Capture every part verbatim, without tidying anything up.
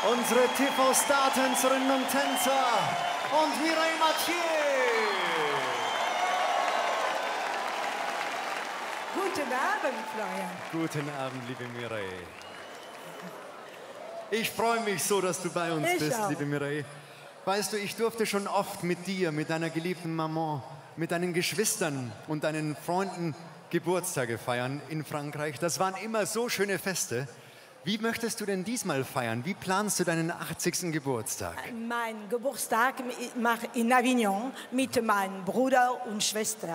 unsere T V-Star-Tänzerinnen und Tänzer und Mireille Mathieu. Guten Abend, Florian. Guten Abend, liebe Mireille. Ich freue mich so, dass du bei uns ich bist, auch. liebe Mireille. Weißt du, ich durfte schon oft mit dir, mit deiner geliebten Maman, mit deinen Geschwistern und deinen Freunden Geburtstage feiern in Frankreich. Das waren immer so schöne Feste. Wie möchtest du denn diesmal feiern? Wie planst du deinen achtzigsten Geburtstag? Mein Geburtstag mache in Avignon mit meinem Bruder und Schwester.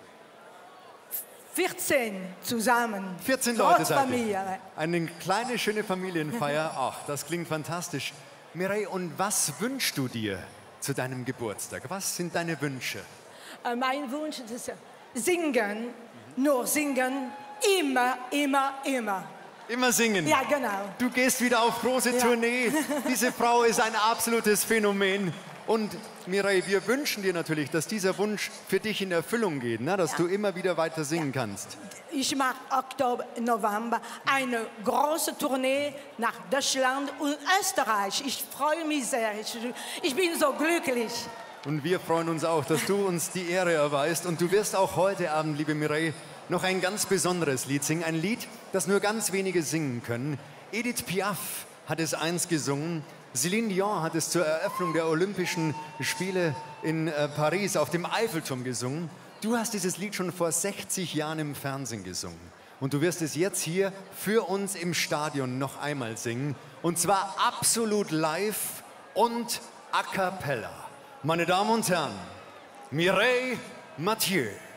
vierzehn zusammen. vierzehn Leute seid Familie. ihr. Eine kleine, schöne Familienfeier. Ach, das klingt fantastisch. Mireille, und was wünschst du dir zu deinem Geburtstag? Was sind deine Wünsche? Äh, mein Wunsch ist singen, nur singen, immer, immer, immer. Immer singen. Ja, genau. Du gehst wieder auf große Ja. Tournee. Diese Frau ist ein absolutes Phänomen. Und Mireille, wir wünschen dir natürlich, dass dieser Wunsch für dich in Erfüllung geht, ne? Dass Ja. du immer wieder weiter singen kannst. Ich mache Oktober, November eine große Tournee nach Deutschland und Österreich. Ich freue mich sehr. Ich, ich bin so glücklich. Und wir freuen uns auch, dass du uns die Ehre erweist. Und du wirst auch heute Abend, liebe Mireille, noch ein ganz besonderes Lied singen. Ein Lied, das nur ganz wenige singen können. Edith Piaf hat es einst gesungen. Céline Dion hat es zur Eröffnung der Olympischen Spiele in äh, Paris auf dem Eiffelturm gesungen. Du hast dieses Lied schon vor sechzig Jahren im Fernsehen gesungen. Und du wirst es jetzt hier für uns im Stadion noch einmal singen. Und zwar absolut live und a cappella. Meine Damen und Herren, Mireille Mathieu.